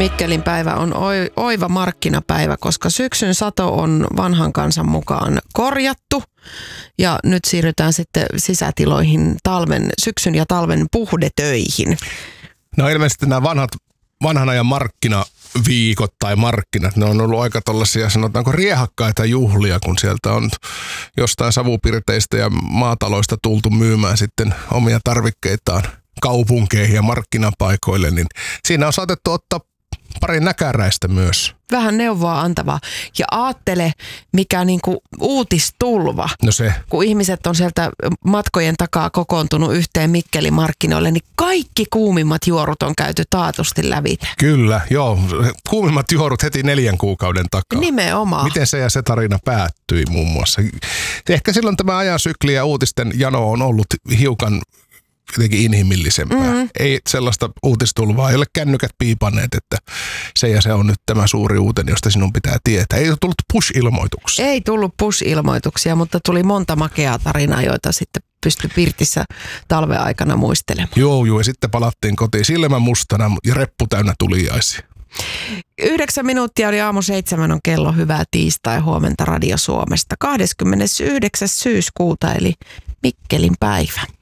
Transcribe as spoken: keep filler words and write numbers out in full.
Mikkelin päivä on oiva markkinapäivä, koska syksyn sato on vanhan kansan mukaan korjattu. Ja nyt siirrytään sitten sisätiloihin talven, syksyn ja talven puhdetöihin. No ilmeisesti nämä vanhat, vanhan ajan markkinaviikot tai markkinat, ne on ollut aika tollaisia, sanotaanko riehakkaita juhlia, kun sieltä on jostain savupirteistä ja maataloista tultu myymään sitten omia tarvikkeitaan kaupunkeihin ja markkinapaikoille, niin siinä on saatettu ottaa pari näkäräistä myös. Vähän neuvoa antavaa. Ja aattele, mikä niinku uutistulva. No se. Kun ihmiset on sieltä matkojen takaa kokoontunut yhteen Mikkelin markkinoille, niin kaikki kuumimmat juorut on käyty taatusti lävitse. Kyllä, joo. Kuumimmat juorut heti neljän kuukauden takaa. Nimenomaan. Miten se ja se tarina päättyi muun muassa. Ehkä silloin tämä ajansykli ja uutisten jano on ollut hiukan jotenkin inhimillisempää. Mm. Ei sellaista uutistulvaa, ei ole kännykät piipanneet, että se ja se on nyt tämä suuri uutinen, josta sinun pitää tietää. Ei ole tullut push-ilmoituksia. Ei tullut push-ilmoituksia, mutta tuli monta makeaa tarinaa, joita sitten pystyi pirtissä talven aikana muistelemaan. Joo, joo, ja sitten palattiin kotiin silmän mustana ja reppu täynnä tuliaisia. Yhdeksän minuuttia oli aamu seitsemän on kello. Hyvää tiistai, huomenta Radio Suomesta. kahdeskymmenesyhdeksäs syyskuuta eli Mikkelin päivä.